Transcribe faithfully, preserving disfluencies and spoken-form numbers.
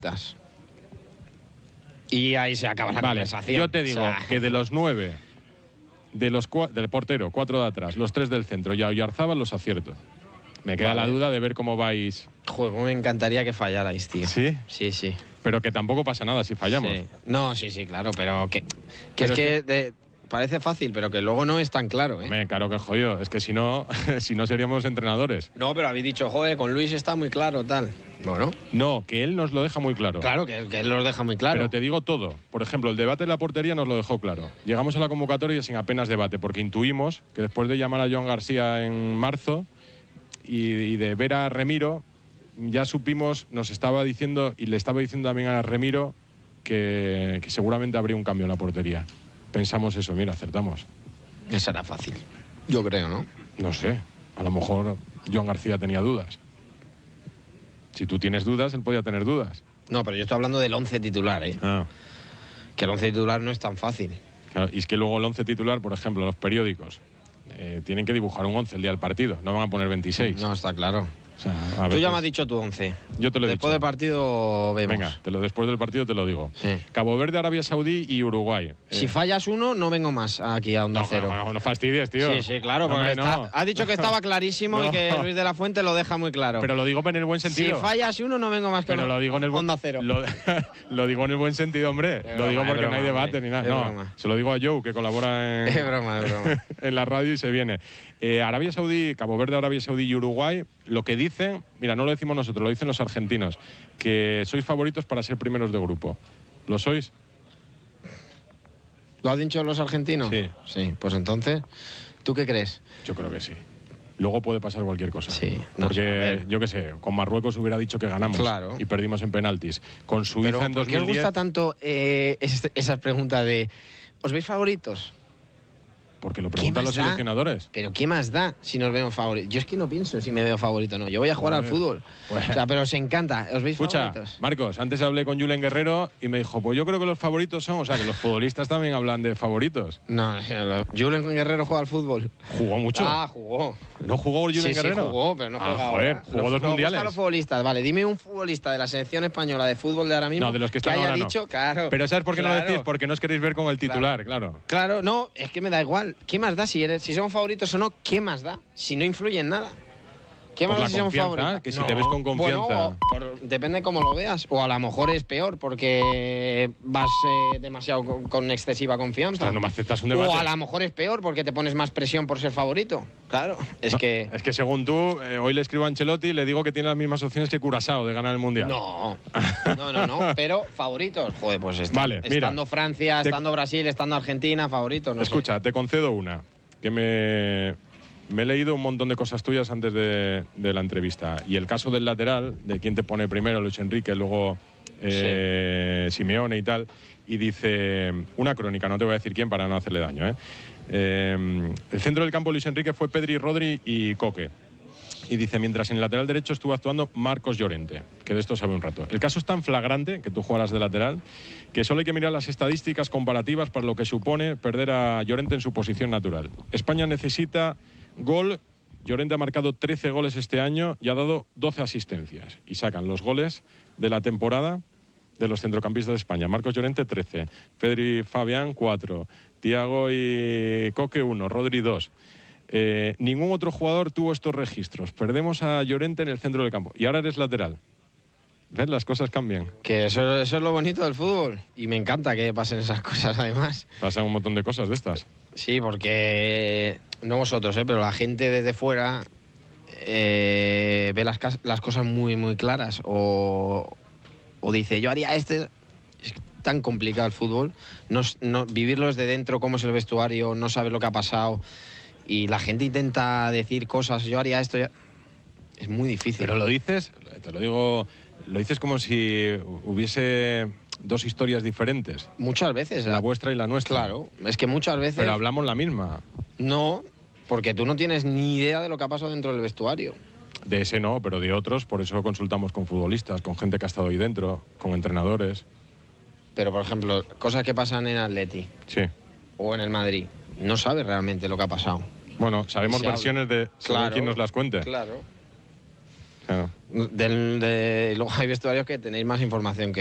Y ahí se acaba la Vale, conversación. yo te digo o sea, que de los nueve, de los del portero, cuatro de atrás, los tres del centro y a Oyarzábal los acierto. Me queda vale. la duda de ver cómo vais. Joder, me encantaría que fallarais, tío. ¿Sí? Sí, sí. Pero que tampoco pasa nada si fallamos. Sí. No, sí, sí, claro, pero que, que Pero es es que de- parece fácil, pero que luego no es tan claro, ¿eh? Me, claro que jodido. Es que si no, si no seríamos entrenadores. No, pero habéis dicho, joder, con Luis está muy claro, tal. Bueno, No, que él nos lo deja muy claro. claro, que, que él los deja muy claro. Pero te digo todo. Por ejemplo, el debate de la portería nos lo dejó claro. Llegamos a la convocatoria sin apenas debate, porque intuimos que después de llamar a Joan García en marzo y, y de ver a Remiro, ya supimos, nos estaba diciendo, y le estaba diciendo también a Remiro, que, que seguramente habría un cambio en la portería. Pensamos eso, mira, acertamos. Esa era fácil. Yo creo, ¿no? No sé, a lo mejor Joan García tenía dudas. Si tú tienes dudas, él podía tener dudas. No, pero yo estoy hablando del once titular, ¿eh? Ah. Que el once titular no es tan fácil. Claro, y es que luego el once titular, por ejemplo, los periódicos, eh, tienen que dibujar un once el día del partido, no van a poner veintiséis. No, está claro. O sea, a Tú veces- ya me has dicho tu once. Yo te lo he Después dicho. del partido vemos. Venga, te lo, después del partido te lo digo. Sí. Cabo Verde, Arabia Saudí y Uruguay. Si Eh, fallas uno, no vengo más aquí a Onda no, Cero. no, no, no fastidies, tío. Sí, sí, claro, No, porque hombre, está- no. has dicho que estaba clarísimo No. y que Luis de la Fuente lo deja muy claro. Pero lo digo en el buen si sentido. fallas uno, no vengo más que Pero lo digo en el buen Onda Cero. Lo, lo digo en el buen sentido, hombre. Es lo broma, digo es porque broma, no hay debate hombre. ni nada. Es No, broma. se lo digo a Joe, que colabora en, Es broma, es broma. en la radio y se viene. Eh, Arabia Saudí, Cabo Verde, Arabia Saudí y Uruguay, lo que dicen, mira, no lo decimos nosotros, lo dicen los argentinos, que sois favoritos para ser primeros de grupo. ¿Lo sois? ¿Lo han dicho los argentinos? Sí. Sí, pues entonces, ¿tú qué crees? Yo creo que sí. Luego puede pasar cualquier cosa. Sí, no Porque, sé, a ver. yo qué sé, con Marruecos hubiera dicho que ganamos Claro. y perdimos en penaltis. Con Suiza Pero en ¿por qué dos os mil diez, gusta tanto eh, es- esa pregunta de ¿os veis favoritos? porque lo ¿Qué preguntan más los da? seleccionadores. Pero ¿qué más da si nos vemos favoritos? Yo es que no pienso si me veo favorito o no. Yo voy a jugar al Pues- fútbol. pues- O sea, pero os encanta. ¿Os veis Escucha, favoritos? Marcos, antes hablé con Julen Guerrero y me dijo, pues yo creo que los favoritos son, o sea, que los futbolistas también hablan de favoritos. No, no, Julen Guerrero juega al fútbol. Jugó mucho. Ah, jugó. ¿No jugó Julen Sí, sí, Guerrero? jugó, pero no Ah, juega joder, ahora. jugó Nos- dos nos mundiales. gustan los futbolistas. Vale, dime un futbolista de la selección española de fútbol de ahora mismo No, de los que están haya ahora no. dicho, claro. Pero ¿sabes por qué no claro. lo decís? Porque no os queréis ver con el titular, claro. Claro, no, es que me da igual. ¿Qué más da si eres, si somos favoritos o no? ¿Qué más da? Si no influye en nada. ¿Qué Por más da la si somos confianza, favoritos? que si te ves con confianza. Bueno, por- depende cómo lo veas. O a lo mejor es peor porque vas eh, demasiado con, con excesiva confianza. Ostras, no me aceptas un debate. O a lo mejor es peor porque te pones más presión por ser favorito. Claro, es No, que... Es que según tú, eh, hoy le escribo a Ancelotti y le digo que tiene las mismas opciones que Curazao de ganar el Mundial. No, no, no, no, pero favoritos. Joder, pues est- Vale, mira. estando Francia, Te- estando Brasil, estando Argentina, favoritos. No sé. Escucha, te concedo una, que me, me he leído un montón de cosas tuyas antes de, de la entrevista. Y el caso del lateral, de quién te pone primero, Luis Enrique, luego eh, Simeone y tal, y dice, una crónica, no te voy a decir quién para no hacerle daño, ¿eh? Eh, el centro del campo Luis Enrique fue Pedri, Rodri y Coque. Y dice, mientras en el lateral derecho estuvo actuando Marcos Llorente, que de esto sabe un rato. El caso es tan flagrante, que tú jugaras de lateral, que solo hay que mirar las estadísticas comparativas para lo que supone perder a Llorente en su posición natural. España necesita gol. Llorente ha marcado trece goles este año y ha dado doce asistencias. Y sacan los goles de la temporada de los centrocampistas de España. Marcos Llorente, trece. Pedri Fabián, cuatro. Thiago y Coque, uno. Rodri, dos. Eh, ningún otro jugador tuvo estos registros. Perdemos a Llorente en el centro del campo. Y ahora eres lateral. ¿Ves? Las cosas cambian. Que eso, eso es lo bonito del fútbol. Y me encanta que pasen esas cosas, además. Pasan un montón de cosas de estas. Sí, porque no vosotros, ¿eh? Pero la gente desde fuera eh, ve las, cas- las cosas muy, muy claras. O, o dice, yo haría este. Es tan complicado el fútbol. No, no, vivirlo desde dentro, cómo es el vestuario, no sabes lo que ha pasado. Y la gente intenta decir cosas, yo haría esto. Ya... Es muy difícil. Pero lo dices, te lo digo, lo dices como si hubiese dos historias diferentes. Muchas veces. La vuestra y la nuestra. Claro, es que muchas veces. Pero hablamos la misma. No, porque tú no tienes ni idea de lo que ha pasado dentro del vestuario. De ese no, pero de otros, por eso consultamos con futbolistas, con gente que ha estado ahí dentro, con entrenadores. Pero, por ejemplo, cosas que pasan en Atleti Sí. o en el Madrid, no sabes realmente lo que ha pasado. Bueno, sabemos Se habla. versiones de según Claro, quien nos las cuente. Claro. Claro. Del, de, luego hay vestuarios que tenéis más información que